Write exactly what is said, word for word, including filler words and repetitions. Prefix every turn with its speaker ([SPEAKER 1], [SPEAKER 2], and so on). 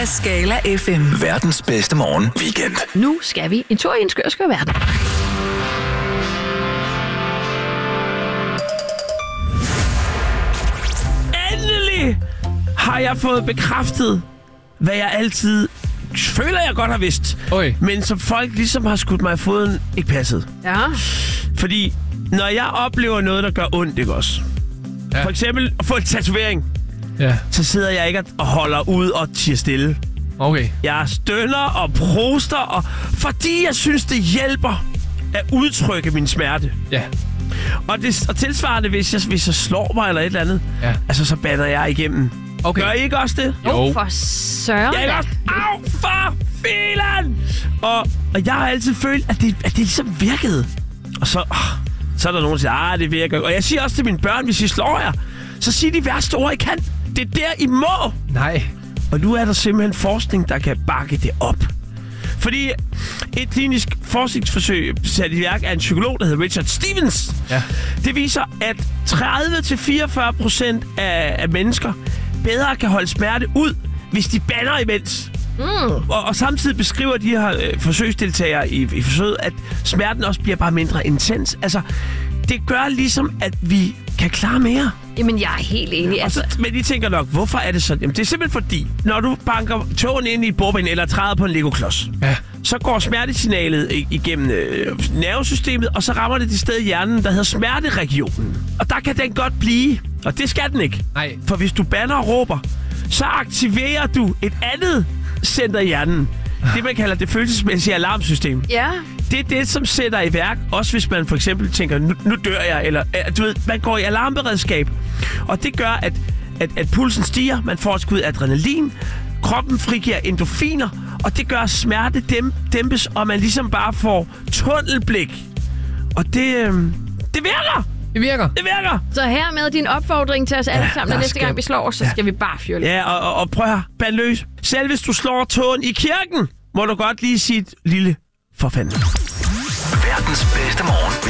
[SPEAKER 1] af Skala F M.
[SPEAKER 2] Verdens bedste morgen weekend.
[SPEAKER 3] Nu skal vi en tur i en skør, skør verden.
[SPEAKER 4] Endelig har jeg fået bekræftet, hvad jeg altid føler, jeg godt har vidst.
[SPEAKER 5] Oi.
[SPEAKER 4] Men som folk ligesom har skudt mig i foden, ikke passet.
[SPEAKER 3] Ja.
[SPEAKER 4] Fordi når jeg oplever noget, der gør ondt, ikke også?
[SPEAKER 5] Ja.
[SPEAKER 4] For eksempel at få en tatovering,
[SPEAKER 5] Ja,
[SPEAKER 4] så sidder jeg ikke og holder ud og tiger stille.
[SPEAKER 5] okay.
[SPEAKER 4] Jeg stønner og proster, og fordi jeg synes, det hjælper at udtrykke min smerte.
[SPEAKER 5] Ja.
[SPEAKER 4] Og, det, og tilsvarende, hvis jeg, hvis jeg slår mig eller et eller andet,
[SPEAKER 5] Ja.
[SPEAKER 4] altså så bander jeg igennem.
[SPEAKER 5] Okay.
[SPEAKER 4] Gør I ikke også det?
[SPEAKER 3] Jo,
[SPEAKER 5] Jo.
[SPEAKER 3] for søren.
[SPEAKER 4] Jeg er
[SPEAKER 3] da.
[SPEAKER 4] også, au, for filen! Og, og jeg har altid følt, at det, at det ligesom virkede. Og så, åh, så er der nogen, der siger, ah, det virker. Og jeg siger også til mine børn, hvis I slår jer, så sig de værste ord, I kan. Det er der, I må.
[SPEAKER 5] Nej.
[SPEAKER 4] Og nu er der simpelthen forskning, der kan bakke det op. Fordi et klinisk forskningsforsøg sat i værk af en psykolog, der hedder Richard Stevens,
[SPEAKER 5] Ja.
[SPEAKER 4] det viser, at tredive til fireogfyrre procent af, af mennesker bedre kan holde smerte ud, hvis de bander imens. Mm. Og, og samtidig beskriver de her øh, forsøgsdeltagere i, i forsøget, at smerten også bliver bare mindre intens. Altså, det gør ligesom, at vi kan klare mere.
[SPEAKER 3] Jamen, jeg er helt enig.
[SPEAKER 4] Og så,
[SPEAKER 3] Altså,
[SPEAKER 4] men I tænker nok, hvorfor er det sådan? Jamen, det er simpelthen fordi, når du banker tåen ind i et bordben eller træder på en Lego-klods,
[SPEAKER 5] Ja.
[SPEAKER 4] så går smertesignalet i- igennem øh, nervesystemet, og så rammer det det sted i hjernen, der hedder smerteregionen. Og der kan den godt blive, og det skal den ikke.
[SPEAKER 5] Nej.
[SPEAKER 4] For hvis du bander og råber, så aktiverer du et andet center i hjernen. Det, man kalder det følelsesmæssige alarmsystem.
[SPEAKER 3] ja.
[SPEAKER 4] Det er det, som sætter i værk, også hvis man for eksempel tænker, nu, nu dør jeg, eller øh, du ved, man går i alarmberedskab. Og det gør, at, at, at pulsen stiger, man får et skud adrenalin, kroppen frigiver endorfiner, og det gør, at smerte dæm, dæmpes, og man ligesom bare får tunnelblik. Og det, øh, det virker!
[SPEAKER 5] Det virker.
[SPEAKER 4] Det virker!
[SPEAKER 3] Så her med din opfordring til os alle
[SPEAKER 4] Ja,
[SPEAKER 3] sammen,
[SPEAKER 4] der
[SPEAKER 3] næste
[SPEAKER 4] skal-
[SPEAKER 3] gang vi slår os, så skal vi bare fyre lidt.
[SPEAKER 4] Ja, og, og, og prøv her, band løs. Selv hvis du slår tåen i kirken, må du godt lige sige et lille for fanden.
[SPEAKER 2] Verdens bedste morgen